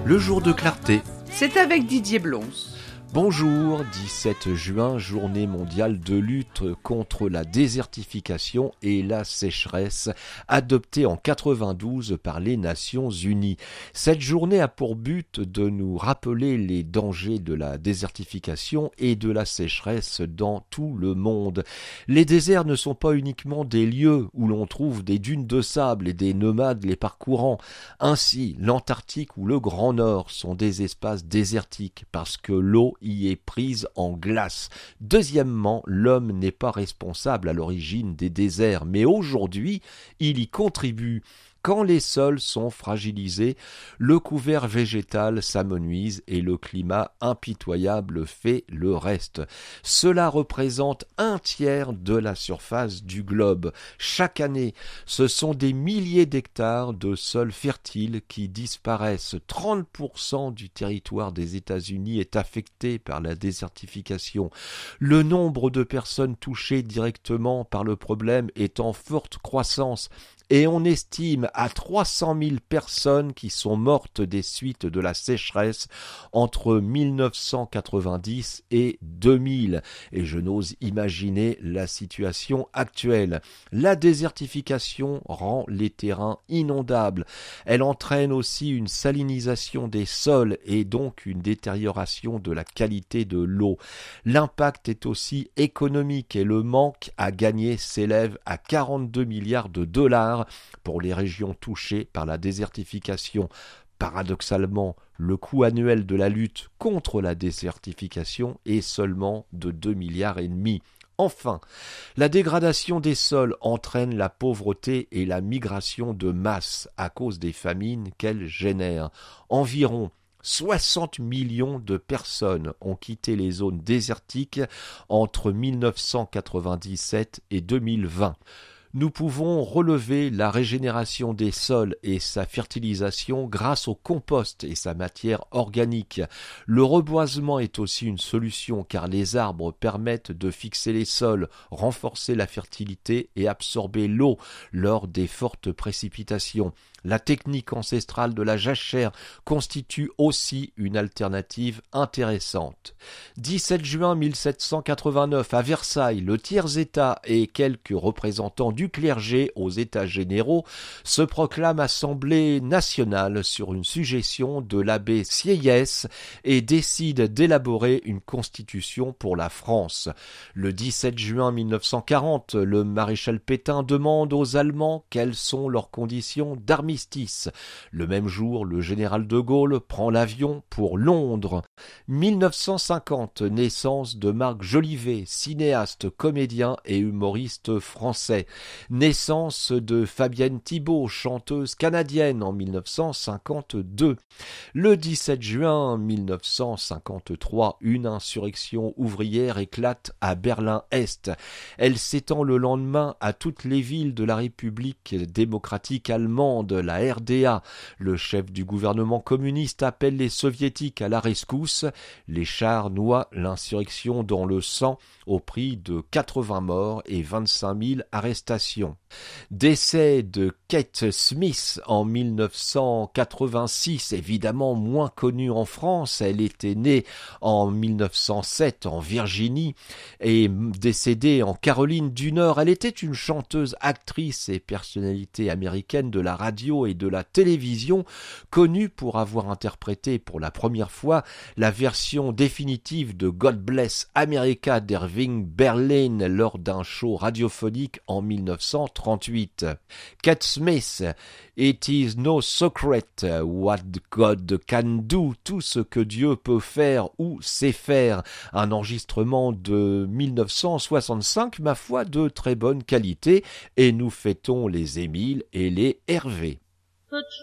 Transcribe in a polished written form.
Le jour de clarté. C'est avec Didier Blons. Bonjour, 17 juin, journée mondiale de lutte contre la désertification et la sécheresse, adoptée en 92 par les Nations Unies. Cette journée a pour but de nous rappeler les dangers de la désertification et de la sécheresse dans tout le monde. Les déserts ne sont pas uniquement des lieux où l'on trouve des dunes de sable et des nomades les parcourant. Ainsi, l'Antarctique ou le Grand Nord sont des espaces désertiques parce que l'eau y est prise en glace. Deuxièmement, l'homme n'est pas responsable à l'origine des déserts, mais aujourd'hui, il y contribue. Quand les sols sont fragilisés, le couvert végétal s'amenuise et le climat impitoyable fait le reste. Cela représente 1/3 de la surface du globe. Chaque année, ce sont des milliers d'hectares de sols fertiles qui disparaissent. 30% du territoire des États-Unis est affecté par la désertification. Le nombre de personnes touchées directement par le problème est en forte croissance. Et on estime à 300 000 personnes qui sont mortes des suites de la sécheresse entre 1990 et 2000. Et je n'ose imaginer la situation actuelle. La désertification rend les terrains inondables. Elle entraîne aussi une salinisation des sols et donc une détérioration de la qualité de l'eau. L'impact est aussi économique et le manque à gagner s'élève à 42 milliards de dollars pour les régions touchées par la désertification. Paradoxalement, le coût annuel de la lutte contre la désertification est seulement de 2,5 milliards. Enfin, la dégradation des sols entraîne la pauvreté et la migration de masse à cause des famines qu'elle génère. Environ 60 millions de personnes ont quitté les zones désertiques entre 1997 et 2020. Nous pouvons relever la régénération des sols et sa fertilisation grâce au compost et sa matière organique. Le reboisement est aussi une solution car les arbres permettent de fixer les sols, renforcer la fertilité et absorber l'eau lors des fortes précipitations. La technique ancestrale de la jachère constitue aussi une alternative intéressante. 17 juin 1789, à Versailles, le tiers-état et quelques représentants du clergé aux États généraux se proclament Assemblée nationale sur une suggestion de l'abbé Sieyès et décident d'élaborer une constitution pour la France. Le 17 juin 1940, le maréchal Pétain demande aux Allemands quelles sont leurs conditions d'armistice. Le même jour, le général de Gaulle prend l'avion pour Londres. 1950, naissance de Marc Jolivet, cinéaste, comédien et humoriste français. Naissance de Fabienne Thibault, chanteuse canadienne en 1952. Le 17 juin 1953, une insurrection ouvrière éclate à Berlin-Est. Elle s'étend le lendemain à toutes les villes de la République démocratique allemande, la RDA. Le chef du gouvernement communiste appelle les soviétiques à la rescousse. Les chars noient l'insurrection dans le sang au prix de 80 morts et 25 000 arrestations. Décès de Kate Smith en 1986, évidemment moins connue en France. Elle était née en 1907 en Virginie et décédée en Caroline du Nord. Elle était une chanteuse, actrice et personnalité américaine de la radio et de la télévision, connue pour avoir interprété pour la première fois la version définitive de God Bless America d'Irving Berlin lors d'un show radiophonique en 1938. Kate Smith, It is no secret what God can do, tout ce que Dieu peut faire ou sait faire. Un enregistrement de 1965, ma foi, de très bonne qualité, et nous fêtons les Émile et les Hervé.